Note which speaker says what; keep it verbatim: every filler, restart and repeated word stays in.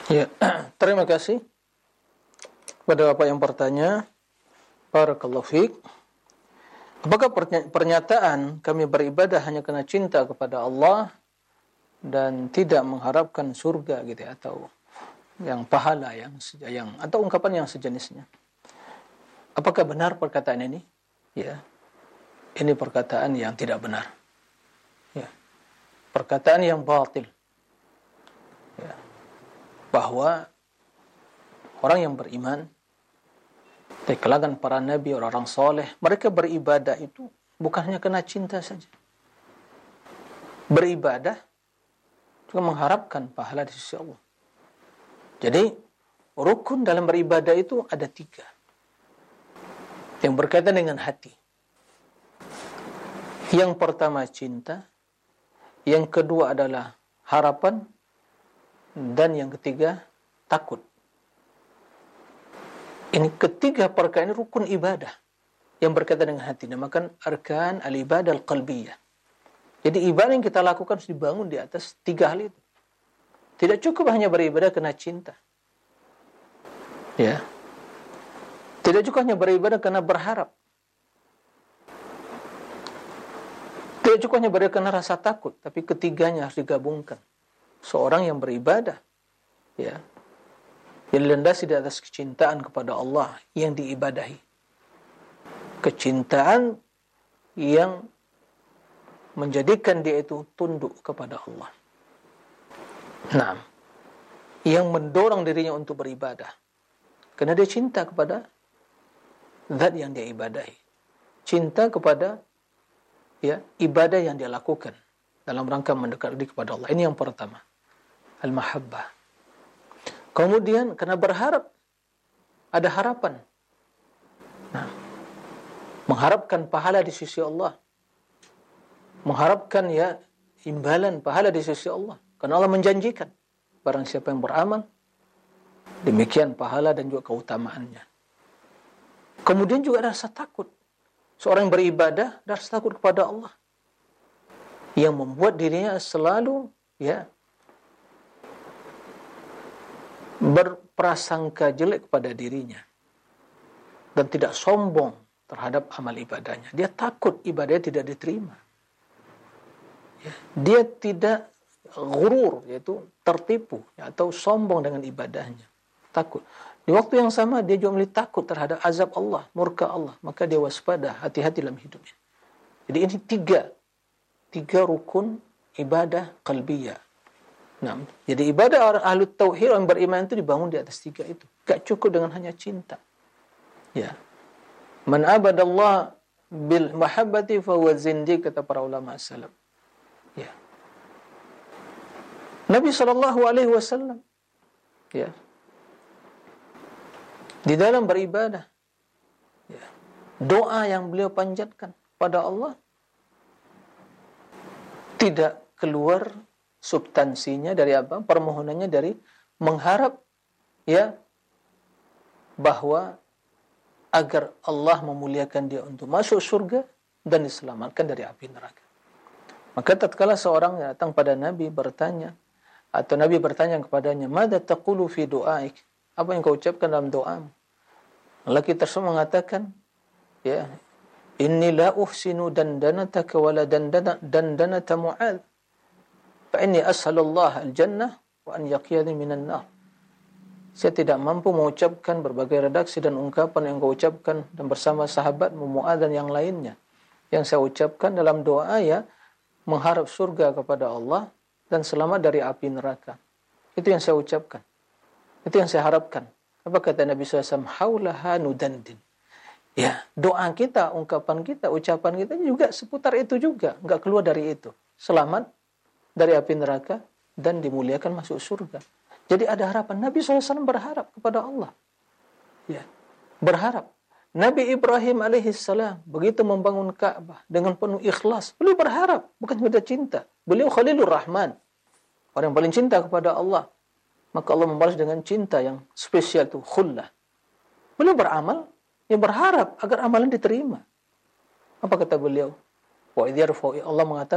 Speaker 1: Ya, terima kasih kepada Bapak yang bertanya. Barakallahu fiik. Apakah pernyataan kami beribadah hanya karena cinta kepada Allah dan tidak mengharapkan surga gitu ya, atau yang pahala yang yang atau ungkapan yang sejenisnya? Apakah benar perkataan ini? Ya. Ini perkataan yang tidak benar. Ya. Perkataan yang batil. Ya. Bahwa orang yang beriman dari kalangan para nabi, orang-orang soleh, mereka beribadah itu bukan hanya karena cinta saja. Beribadah juga mengharapkan pahala di sisi Allah. Jadi rukun dalam beribadah itu ada tiga, yang berkaitan dengan hati. Yang pertama cinta, yang kedua adalah harapan, dan yang ketiga takut. Ini ketiga perkara ini rukun ibadah yang berkaitan dengan hati. Namakan arkan al-ibadah al-qalbiyah. Jadi ibadah yang kita lakukan harus dibangun di atas tiga hal itu. Tidak cukup hanya beribadah karena cinta. Ya. Tidak cukup hanya beribadah karena berharap. Tidak cukup hanya beribadah karena rasa takut, tapi ketiganya harus digabungkan. Seorang yang beribadah, ya, yang dilandasi di atas kecintaan kepada Allah yang diibadahi. Kecintaan yang menjadikan dia itu tunduk kepada Allah. Nah, yang mendorong dirinya untuk beribadah. Karena dia cinta kepada zat yang dia ibadahi. Cinta kepada ya ibadah yang dia lakukan dalam rangka mendekat diri kepada Allah. Ini yang pertama. Al-mahabbah. Kemudian karena berharap, ada harapan. Nah, mengharapkan pahala di sisi Allah. Mengharapkan ya imbalan pahala di sisi Allah. Karena Allah menjanjikan, barang siapa yang beramal, demikian pahala dan juga keutamaannya. Kemudian juga ada rasa takut. Seorang yang beribadah, ada rasa takut kepada Allah. Yang membuat dirinya selalu ya berprasangka jelek kepada dirinya dan tidak sombong terhadap amal ibadahnya. Dia takut ibadahnya tidak diterima. Ya, dia tidak ghurur, yaitu tertipu ya, atau sombong dengan ibadahnya. Takut. Di waktu yang sama dia juga memiliki takut terhadap azab Allah, murka Allah. Maka dia waspada, hati-hati dalam hidupnya. Jadi ini tiga tiga rukun ibadah qalbiyah. Nah, jadi ibadah orang ahli tauhid, orang beriman itu dibangun di atas tiga itu. Gak cukup dengan hanya cinta. Ya. Man abadallah bil mahabbati fa huwa zindiq, kata para ulama salaf. Ya. Nabi sallallahu alaihi wasallam ya. Di dalam beribadah ya, doa yang beliau panjatkan pada Allah tidak keluar substansinya dari apa? Permohonannya dari mengharap ya bahwa agar Allah memuliakan dia untuk masuk surga dan diselamatkan dari api neraka. Maka tatkala seorang datang pada Nabi bertanya, atau Nabi bertanya kepadanya, "Madza taqulu fi du'aik?" Apa yang kau ucapkan dalam doamu? Lelaki tersebut mengatakan, ya, "Inni la uhsinu dandanataka wala dandana dandanata Mu'adz. Fa inni as'alullah al-jannah wa an yaqiyani minan nar." Saya tidak mampu mengucapkan berbagai redaksi dan ungkapan yang kau ucapkan dan bersama sahabat Mu'adz dan yang lainnya. Yang saya ucapkan dalam doa ya mengharap surga kepada Allah dan selamat dari api neraka. Itu yang saya ucapkan. Itu yang saya harapkan. Apa kata Nabi sallallahu alaihi wasallam? Haulaha nudandin. Ya, doa kita, ungkapan kita, ucapan kita juga seputar itu juga. Enggak keluar dari itu. Selamat dari api neraka dan dimuliakan masuk surga. Jadi ada harapan. Nabi sallallahu alaihi wasallam berharap kepada Allah. Ya, berharap. Nabi Ibrahim alaihissalam begitu membangun Ka'bah dengan penuh ikhlas. Beliau berharap, bukan sekedar cinta. Beliau Khalilur Rahman. Orang yang paling cinta kepada Allah. Maka Allah membalas dengan cinta yang spesial itu, khullah. Beliau beramal, ya berharap agar amalan diterima. Apa kata beliau? Wa idh yarfa'u, Allah mengatakan